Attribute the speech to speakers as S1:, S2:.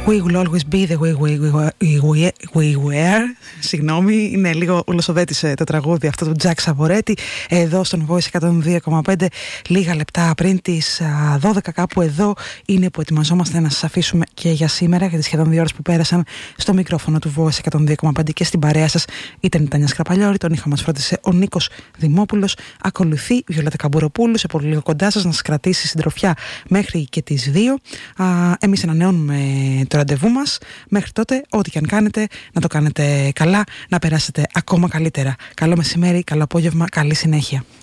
S1: We will always be the way we were. Συγγνώμη, είναι λίγο ουλοσοδέτησε το τραγούδι αυτό του Τζακ Σαβορέτη εδώ στον Voice 102,5 λίγα λεπτά πριν τις 12 κάπου εδώ είναι που ετοιμαζόμαστε να σας αφήσουμε και για σήμερα, για τις σχεδόν 2 ώρες που πέρασαν στο μικρόφωνο του Voice 102,5 και στην παρέα σας ήταν η Τάνια Σκραπαλιώρη, τον ήχο μας φρόντισε ο Νίκος Δημόπουλος. Ακολουθεί η Βιολέτα Καμπουροπούλου σε πολύ λίγο κοντά σας να σας κρατήσει συντροφιά μέχρι και τις 2. Εμείς ανανεώνουμε το ραντεβού μας. Μέχρι τότε, ό,τι και αν κάνετε, να το κάνετε καλά, να περάσετε ακόμα καλύτερα. Καλό μεσημέρι, καλό απόγευμα, καλή συνέχεια.